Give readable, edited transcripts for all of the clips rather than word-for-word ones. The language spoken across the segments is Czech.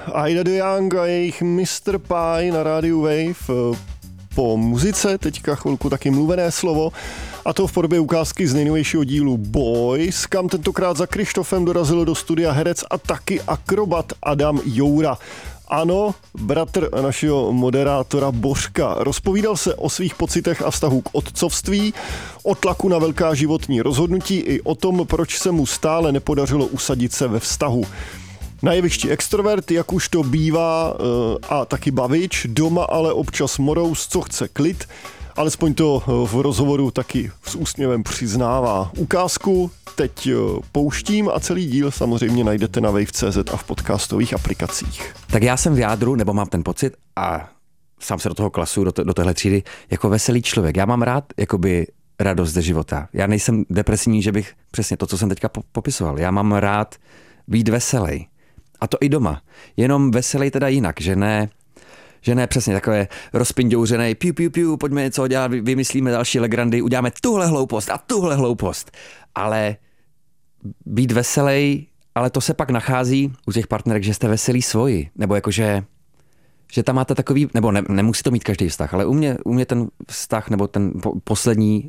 Ida de Young a jejich Mr. Pie na rádiu Wave. Po muzice teďka chvilku taky mluvené slovo, a to v podobě ukázky z nejnovějšího dílu Boys, kam tentokrát za Krištofem dorazil do studia herec a taky akrobat Adam Joura. Ano, bratr našeho moderátora Bořka. Rozpovídal se o svých pocitech a vztahu k otcovství, o tlaku na velká životní rozhodnutí i o tom, proč se mu stále nepodařilo usadit se ve vztahu. Na jevišti extrovert, jak už to bývá, a taky bavič, doma ale občas morous, co chce klid, alespoň to v rozhovoru taky s úsměvem přiznává. Ukázku teď pouštím a celý díl samozřejmě najdete na wave.cz a v podcastových aplikacích. Tak já jsem v jádru, nebo mám ten pocit, a sám se do toho klasu, do téhle třídy, jako veselý člověk. Já mám rád jakoby radost ze života. Já nejsem depresivní, že bych přesně to, co jsem teďka popisoval. Já mám rád být veselý. A to i doma. Jenom veselý teda jinak, že ne přesně takové rozpindouřené, piu, pojďme něco dělat, vymyslíme další legrandy, uděláme tuhle hloupost. Ale být veselý, ale to se pak nachází u těch partnerek, že jste veselí svoji, nebo jakože že tam máte takový, nebo nemusí to mít každý vztah, ale u mě ten vztah, nebo ten poslední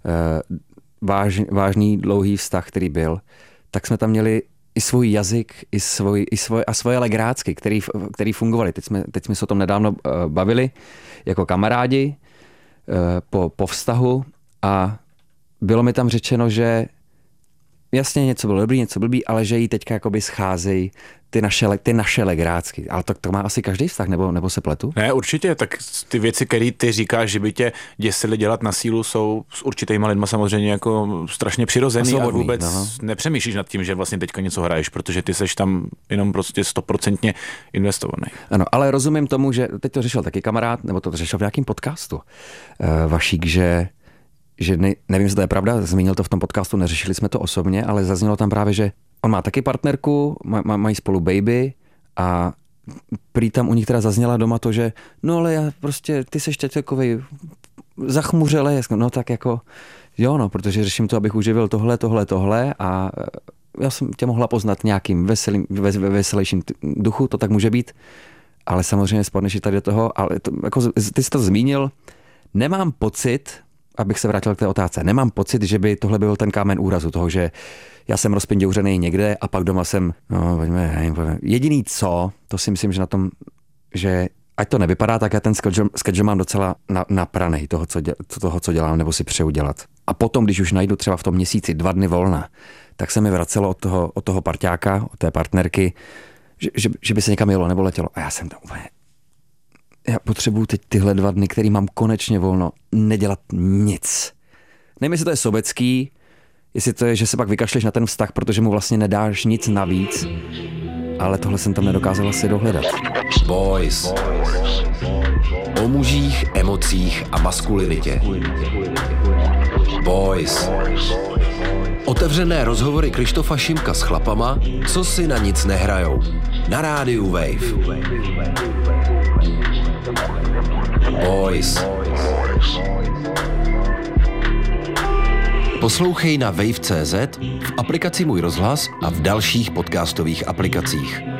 vážný dlouhý vztah, který byl, tak jsme tam měli i svůj jazyk, i svoje legrácky, který fungovaly. Teď jsme se o tom nedávno bavili jako kamarádi po vztahu a bylo mi tam řečeno, že jasně něco bylo dobrý, něco blbý, ale že jí teďka jakoby scházejí ty naše legrácky. Ale to má asi každý vztah, nebo se pletu? Ne, určitě, tak ty věci, které ty říkáš, že by tě děsily dělat na sílu, jsou s určitýma lidma samozřejmě jako strašně přirozený a vůbec nepřemýšlíš nad tím, že vlastně teďka něco hraješ, protože ty seš tam jenom prostě 100% investovaný. Ano, ale rozumím tomu, že teď to řešil taky kamarád, nebo to řešil v nějakém podcastu Vašík, že nevím, jestli to je pravda, zmínil to v tom podcastu, neřešili jsme to osobně, ale zaznělo tam právě, že on má taky partnerku, mají spolu baby a prý tam u nich teda zazněla doma to, že no ale já prostě, ty seš teď takovej zachmuřelej, no tak jako jo no, protože řeším to, abych uživil tohle a já jsem tě mohla poznat nějakým veselějším duchu, to tak může být, ale samozřejmě spadneš i tady do toho, ale to, jako ty jsi to zmínil, nemám pocit, abych se vrátil k té otázce. Nemám pocit, že by tohle byl ten kámen úrazu toho, že já jsem rozpindouřený někde a pak doma jsem, jediný co, to si myslím, že na tom, že ať to nevypadá, tak já ten schedule mám docela napranej toho, co dělám, nebo si přeju dělat. A potom, když už najdu třeba v tom měsíci 2 dny volna, tak se mi vracelo od toho parťáka, od té partnerky, že by se někam jelo nebo letělo. A já jsem tam úplně, já potřebuju teď tyhle 2 dny, který mám konečně volno, nedělat nic. Nevím, jestli to je sobecký, jestli to je, že se pak vykašleš na ten vztah, protože mu vlastně nedáš nic navíc, ale tohle jsem tam nedokázal asi dohledat. Boys. O mužích, emocích a maskulinitě. Boys. Otevřené rozhovory Krištofa Šimka s chlapama, co si na nic nehrajou. Na rádiu Wave. Boys. Poslouchej na wave.cz, v aplikaci Můj rozhlas a v dalších podcastových aplikacích.